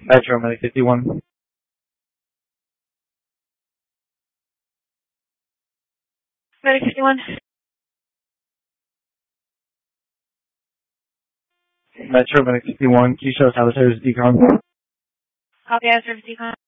Metro Medic 51. Medic 51. Metro Medic 51. Can you show us how this is decon? Copy, I serve decon.